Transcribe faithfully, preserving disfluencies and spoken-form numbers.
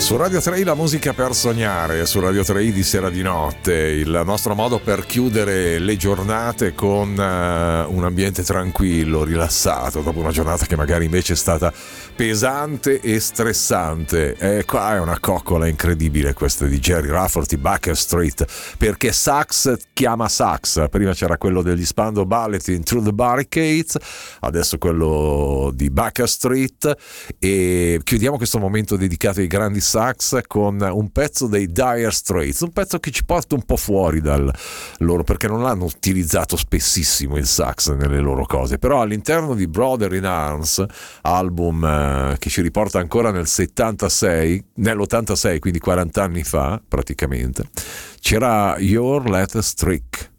Su Radio tre la musica per sognare, su Radio tre di sera di notte, il nostro modo per chiudere le giornate con uh, un ambiente tranquillo, rilassato, dopo una giornata che magari invece è stata pesante e stressante. E qua è una coccola incredibile questa di Jerry Rafferty, Baker Street, perché sax chiama sax. Prima c'era quello degli Spandau Ballet in Through the Barricades, adesso quello di Baker Street, e chiudiamo questo momento dedicato ai grandi sax con un pezzo dei Dire Straits, un pezzo che ci porta un po' fuori dal loro, perché non l'hanno utilizzato spessissimo il sax nelle loro cose, però all'interno di Brother in Arms, album eh, che ci riporta ancora nel settantasei, nell'ottantasei, quindi quaranta anni fa praticamente, c'era Your Latest Trick.